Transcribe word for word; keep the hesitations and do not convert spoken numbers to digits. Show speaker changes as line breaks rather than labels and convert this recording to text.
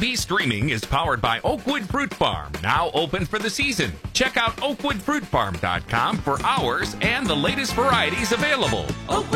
V streaming is powered by Oakwood Fruit Farm, now open for the season. Check out oakwood fruit farm dot com for hours and the latest varieties available.